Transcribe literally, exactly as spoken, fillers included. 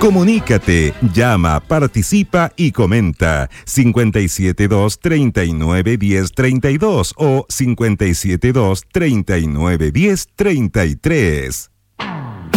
Comunícate, llama, participa y comenta. cincuenta y siete dos, treinta y nueve, diez, treinta y dos o cincuenta y siete dos, treinta y nueve, diez, treinta y tres.